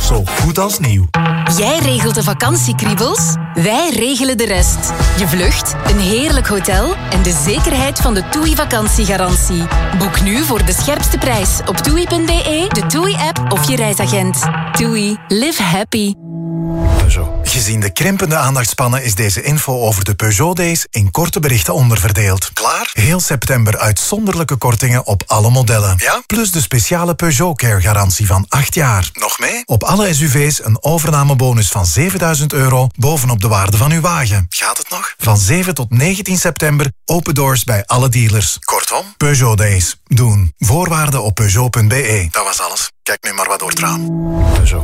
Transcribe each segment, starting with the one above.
Zo goed als nieuw. Jij regelt de vakantiekriebels, wij regelen de rest. Je vlucht, een heerlijk hotel en de zekerheid van de TUI vakantiegarantie. Boek nu voor de scherpste prijs op TUI.be, de TUI-app of je reisagent. TUI. Live happy. Gezien de krimpende aandachtspannen is deze info over de Peugeot Days in korte berichten onderverdeeld. Klaar? Heel september uitzonderlijke kortingen op alle modellen. Ja? Plus de speciale Peugeot Care garantie van 8 jaar. Nog mee? Op alle SUV's een overnamebonus van €7.000 bovenop de waarde van uw wagen. Gaat het nog? Van 7 tot 19 september open doors bij alle dealers. Kortom, Peugeot Days. Doen. Voorwaarden op Peugeot.be. Dat was alles. Kijk nu maar wat door het raam. Peugeot.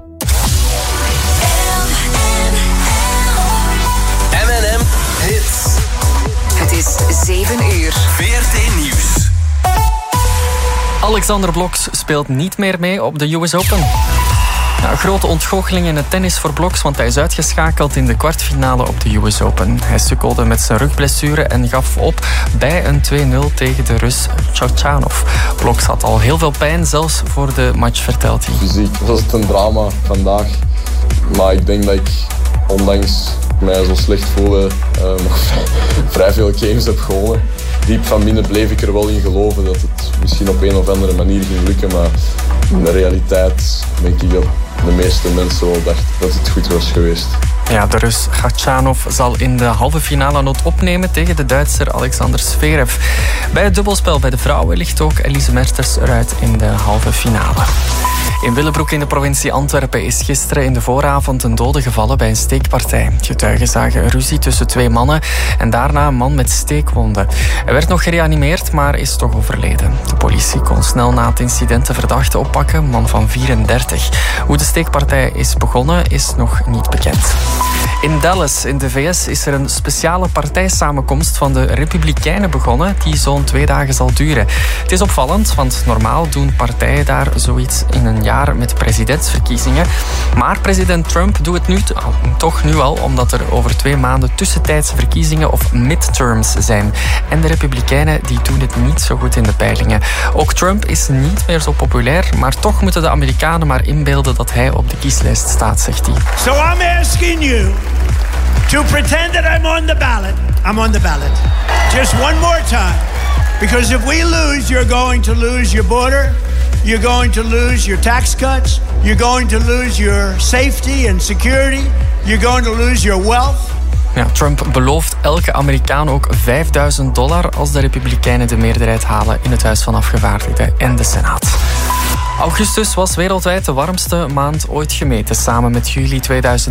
M&M Hits. Het is 7 uur. VRT Nieuws. Alexander Blokx speelt niet meer mee op de US Open. Ja, grote ontgoocheling in het tennis voor Blokx, want hij is uitgeschakeld in de kwartfinale op de US Open. Hij sukkelde met zijn rugblessure en gaf op bij een 2-0 tegen de Rus Khachanov. Blokx had al heel veel pijn, zelfs voor de match, vertelt hij. Fysiek was het een drama vandaag, maar ik denk dat ik, ondanks mij zo slecht voelde, nog vrij veel games heb gewonnen. Diep van binnen bleef ik er wel in geloven dat het misschien op een of andere manier ging lukken, maar in de realiteit denk ik dat de meeste mensen wel dachten dat het goed was geweest. Ja, de Rus Khachanov zal in de halve finale nood opnemen tegen de Duitser Alexander Zverev. Bij het dubbelspel bij de vrouwen ligt ook Elise Mertens eruit in de halve finale. In Willebroek in de provincie Antwerpen is gisteren in de vooravond een dode gevallen bij een steekpartij. Getuigen zagen een ruzie tussen 2 mannen en daarna een man met steekwonden. Hij werd nog gereanimeerd, maar is toch overleden. De politie kon snel na het incident de verdachte oppakken, een man van 34. Hoe de steekpartij is begonnen is nog niet bekend. In Dallas, in de VS, is er een speciale partijsamenkomst van de Republikeinen begonnen die zo'n 2 dagen zal duren. Het is opvallend, want normaal doen partijen daar zoiets in een jaar met presidentsverkiezingen. Maar president Trump doet het nu toch nu al, omdat er over 2 maanden tussentijdse verkiezingen of midterms zijn. En de Republikeinen die doen het niet zo goed in de peilingen. Ook Trump is niet meer zo populair, maar toch moeten de Amerikanen maar inbeelden dat hij op de kieslijst staat, zegt hij. So I'm asking you to pretend that I'm on the ballot. I'm on the ballot. Just one more time. Because if we lose, you're going to lose your border. You're going to lose your tax cuts. You're going to lose your safety and security. You're going to lose your wealth. Ja, Trump belooft elke Amerikaan ook $5.000 als de Republikeinen de meerderheid halen in het Huis van Afgevaardigden en de Senaat. Augustus was wereldwijd de warmste maand ooit gemeten, samen met juli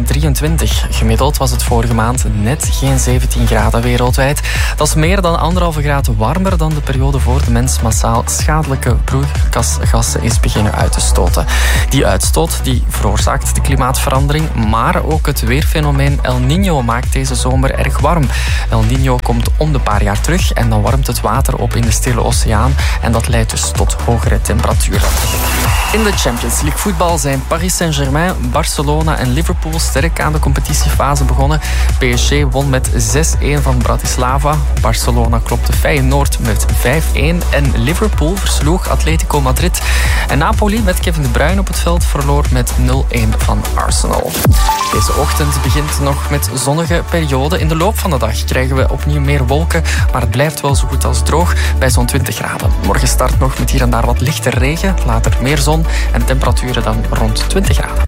2023. Gemiddeld was het vorige maand net geen 17 graden wereldwijd. Dat is meer dan 1,5 graad warmer dan de periode voor de mens massaal schadelijke broeikasgassen is beginnen uit te stoten. Die uitstoot die veroorzaakt de klimaatverandering, maar ook het weerfenomeen El Niño maakt deze zomer erg warm. El Niño komt om de paar jaar terug en dan warmt het water op in de Stille Oceaan en dat leidt dus tot hogere temperaturen. In de Champions League voetbal zijn Paris Saint-Germain, Barcelona en Liverpool sterk aan de competitiefase begonnen. PSG won met 6-1 van Bratislava. Barcelona klopte Feyenoord met 5-1 en Liverpool versloeg Atletico Madrid. En Napoli met Kevin De Bruyne op het veld verloor met 0-1 van Arsenal. Deze ochtend begint nog met zonnige perioden. In de loop van de dag krijgen we opnieuw meer wolken, maar het blijft wel zo goed als droog bij zo'n 20 graden. Morgen start nog met hier en daar wat lichte regen, later meer zon en temperaturen dan rond 20 graden.